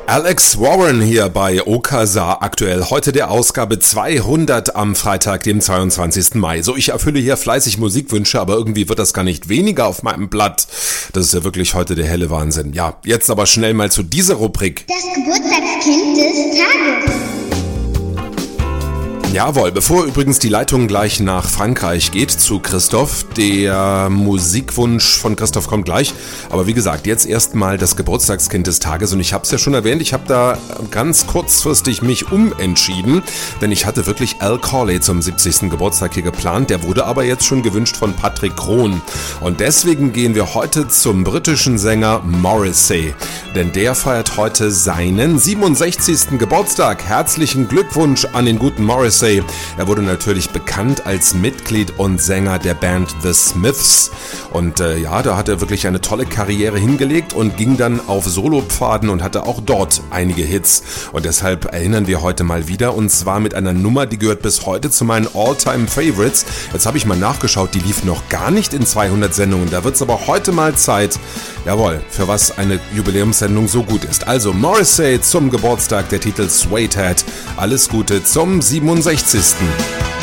Alex Warren hier bei Okasa aktuell. Heute der Ausgabe 200 am Freitag, dem 22. Mai. So, ich erfülle hier fleißig Musikwünsche, aber irgendwie wird das gar nicht weniger auf meinem Blatt. Das ist ja wirklich heute der helle Wahnsinn. Ja, jetzt aber schnell mal zu dieser Rubrik. Das Geburtstagskind des Tages. Jawohl, bevor übrigens die Leitung gleich nach Frankreich geht zu Christoph, der Musikwunsch von Christoph kommt gleich, aber wie gesagt, jetzt erstmal das Geburtstagskind des Tages und ich habe es ja schon erwähnt, ich habe da ganz kurzfristig mich umentschieden, denn ich hatte wirklich Al Corley zum 70. Geburtstag hier geplant, der wurde aber jetzt schon gewünscht von Patrick Krohn und deswegen gehen wir heute zum britischen Sänger Morrissey, denn der feiert heute seinen 67. Geburtstag. Herzlichen Glückwunsch an den guten Morrissey. Er wurde natürlich bekannt als Mitglied und Sänger der Band The Smiths und da hat er wirklich eine tolle Karriere hingelegt und ging dann auf Solopfaden und hatte auch dort einige Hits und deshalb erinnern wir heute mal wieder und zwar mit einer Nummer, die gehört bis heute zu meinen All-Time-Favorites. Jetzt habe ich mal nachgeschaut, die lief noch gar nicht in 200 Sendungen, da wird es aber heute mal Zeit, jawohl, für was eine Jubiläumssendung so gut ist. Also Morrissey zum Geburtstag, der Titel Suede Head. Alles Gute zum 67.